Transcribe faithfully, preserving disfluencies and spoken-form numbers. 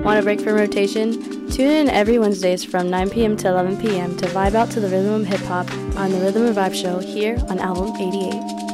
Want a break from rotation? Tune in every Wednesdays from nine p.m. to eleven p.m. to vibe out to the rhythm of hip-hop on the Rhythm and Vibe Show here on Album eighty-eight.